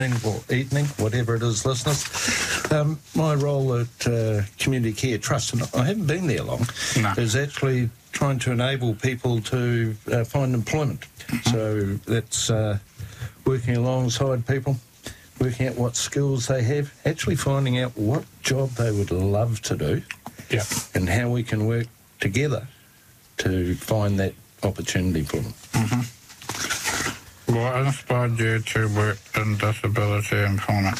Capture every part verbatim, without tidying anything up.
or evening, whatever it is, listeners. Um, my role at uh, Community Care Trust, and I haven't been there long, no. is actually trying to enable people to uh, find employment. Mm-hmm. So that's uh, working alongside people, working out what skills they have, actually finding out what job they would love to do, yeah. and how we can work together to find that opportunity for them. Mm-hmm. What inspired you to work in disability employment?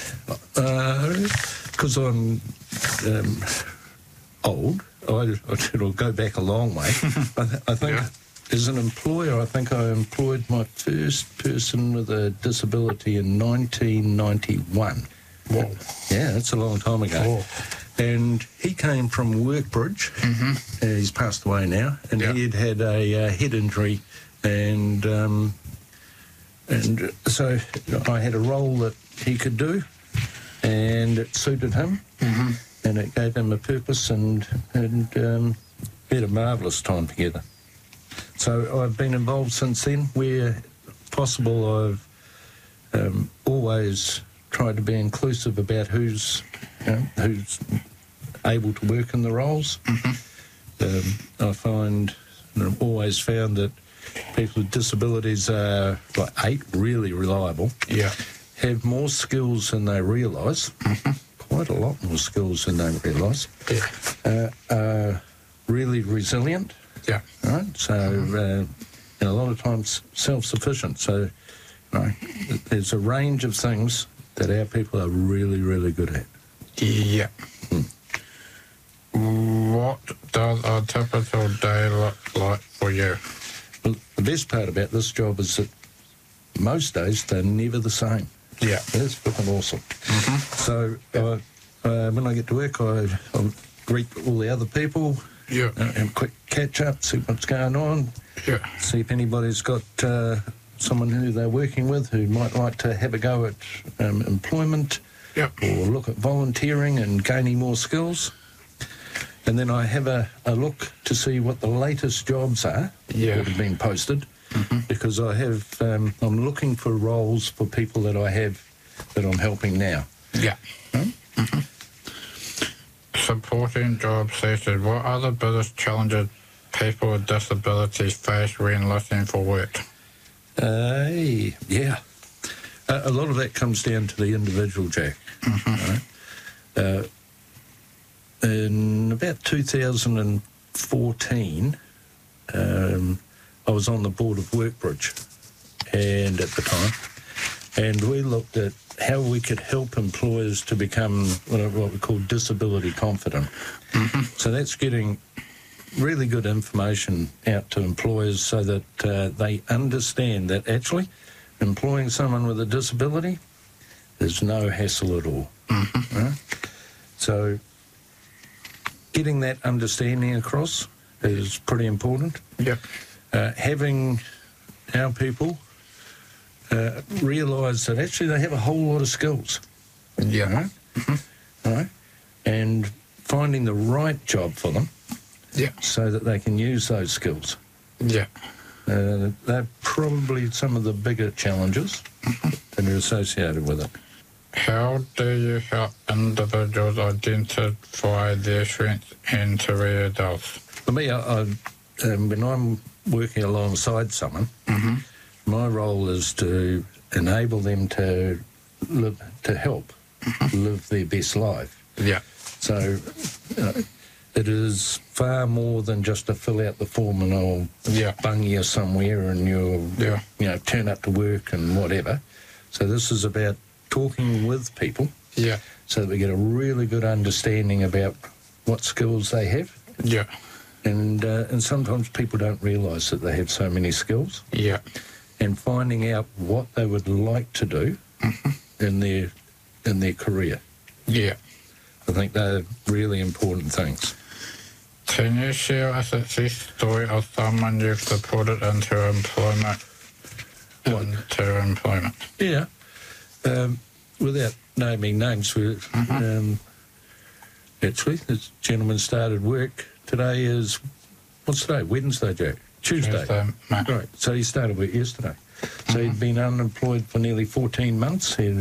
Because uh, I'm um, old. I, it'll go back a long way. I, th- I think yeah. as an employer, I think I employed my first person with a disability in nineteen ninety-one. Whoa. Yeah, that's a long time ago. Whoa. And he came from Workbridge. Mm-hmm. Uh, he's passed away now. And yeah. he had had a uh, head injury, and... Um, And so I had a role that he could do, and it suited him, mm-hmm. and it gave him a purpose, and, and um, we had a marvellous time together. So I've been involved since then. Where possible, I've um, always tried to be inclusive about who's, you know, who's able to work in the roles. Mm-hmm. Um, I find, and I've always found that people with disabilities are, like eight, really reliable. Yeah. Have more skills than they realise. Mm-hmm. Quite a lot more skills than they realise. Yeah. Uh, are really resilient. Yeah. Right. So, mm-hmm. uh, and a lot of times self-sufficient. So, you know, there's a range of things that our people are really, really good at. Yeah. Hmm. What does a typical day look like for you? Well, the best part about this job is that most days they're never the same. Yeah. That's fucking awesome. Mm-hmm. So uh, uh, when I get to work, I, I'll greet all the other people, yeah. uh, and quick catch up, see what's going on, yeah. see if anybody's got uh, someone who they're working with who might like to have a go at um, employment, yeah. or look at volunteering and gaining more skills. And then I have a, a look to see what the latest jobs are yeah. that have been posted, mm-hmm. because I have, um, I'm looking for roles for people that I have that I'm helping now. Yeah. Hmm? Mm-hmm. Supporting job seekers. What are the biggest challenges people with disabilities face when looking for work? Uh, yeah. Uh, a lot of that comes down to the individual, Jack. Mm-hmm. Right? Uh, In about two thousand fourteen, um, I was on the board of Workbridge, and at the time, and we looked at how we could help employers to become what we call disability confident. Mm-hmm. So that's getting really good information out to employers so that uh, they understand that actually employing someone with a disability is no hassle at all. Mm-hmm. Right? So getting that understanding across is pretty important. Yeah. Uh, having our people uh, realise that actually they have a whole lot of skills. Yeah. Right? Mm-hmm. Right? And finding the right job for them. Yeah. So that they can use those skills. Yeah. Uh, they're probably some of the bigger challenges mm-hmm. that are associated with it. How do you help individuals identify their strengths and career goals? For me, I, I, um, when I'm working alongside someone, mm-hmm. my role is to enable them to live, to help mm-hmm. live their best life. Yeah. So you know, it is far more than just to fill out the form and I'll yeah. bung you somewhere and you'll yeah. you know turn up to work and whatever. So this is about talking with people, yeah, so that we get a really good understanding about what skills they have. Yeah. And uh, and sometimes people don't realise that they have so many skills. Yeah. And finding out what they would like to do mm-hmm. in their in their career. Yeah. I think they're really important things. Can you share a success story of someone you've supported into employment? What? Into employment. Yeah. Um, without naming names, we, mm-hmm. um, actually, this gentleman started work. Today is, what's today? Wednesday, Jack? Tuesday. Tuesday, mate. Right. So he started work yesterday. So he'd been unemployed for nearly fourteen months. He